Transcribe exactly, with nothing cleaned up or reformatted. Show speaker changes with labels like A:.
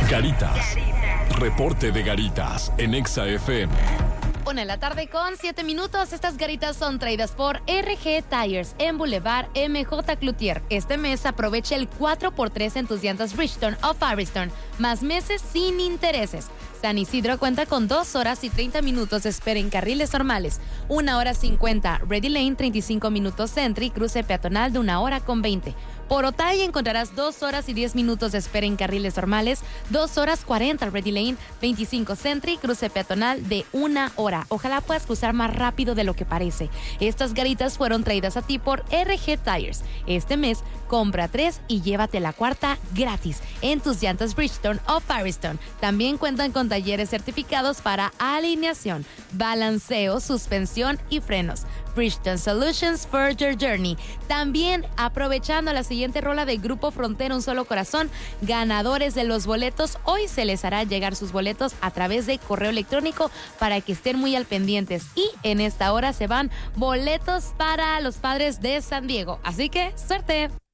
A: Garitas. Reporte de Garitas en Exa F M.
B: Una de la tarde con siete minutos. Estas garitas son traídas por R G Tires en Boulevard M J Cloutier. Este mes aprovecha el cuatro por tres en tus llantas Bridgestone o Firestone, más meses sin intereses. San Isidro cuenta con dos horas y treinta minutos de espera en carriles normales, una hora cincuenta Ready Lane, treinta y cinco minutos Sentry, cruce peatonal de una hora con veinte. Por Otay encontrarás dos horas y diez minutos de espera en carriles normales, dos horas cuarenta Ready Lane, veinticinco Sentry, cruce peatonal de una hora. Ojalá puedas cruzar más rápido de lo que parece. Estas garitas fueron traídas a ti por R G Tires. Este mes, compra tres y llévate la cuarta gratis en tus llantas Bridgestone o Firestone. También cuentan con talleres certificados para alineación, balanceo, suspensión y frenos. Bridgestone Solutions for Your Journey. También aprovechando la siguiente rola de Grupo Frontera, Un Solo Corazón, ganadores de los boletos. Hoy se les hará llegar sus boletos a través de correo electrónico para que estén muy al pendientes. Y en esta hora se van boletos para los Padres de San Diego. Así que, suerte.